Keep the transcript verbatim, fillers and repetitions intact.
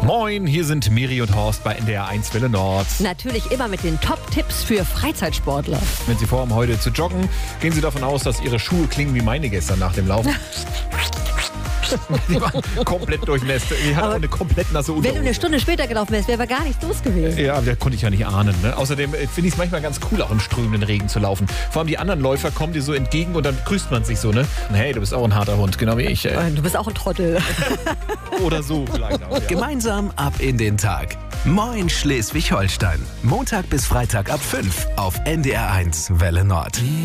Moin, hier sind Miri und Horst bei N D R eins Welle Nord. Natürlich immer mit den Top-Tipps für Freizeitsportler. Wenn Sie vorhaben, heute zu joggen, gehen Sie davon aus, dass Ihre Schuhe klingen wie meine gestern nach dem Laufen. Die waren komplett durchnässt. Die hatten auch eine komplett nasse Unterhose. Wenn du eine Stunde später gelaufen wärst, wäre aber gar nichts los gewesen. Ja, das konnte ich ja nicht ahnen. Ne? Außerdem finde ich es manchmal ganz cool, auch im strömenden Regen zu laufen. Vor allem die anderen Läufer kommen dir so entgegen und dann grüßt man sich so, ne? Hey, du bist auch ein harter Hund, genau wie ich. Ey. Du bist auch ein Trottel. Oder so vielleicht auch, ja. Gemeinsam ab in den Tag. Moin Schleswig-Holstein. Montag bis Freitag ab fünf auf N D R eins Welle Nord.